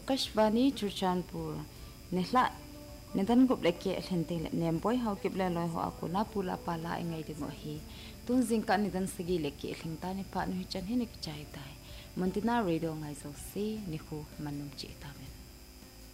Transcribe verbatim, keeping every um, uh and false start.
Akashvani Churchanpur nihla nidan gup leke lente nem boy how kibla loy ho akuna pula pala engai de mo hi tun jingka nidan sigi leke lingta ni pa nu chan hinik chai tai montina radio ngai so si nihu manum chi ta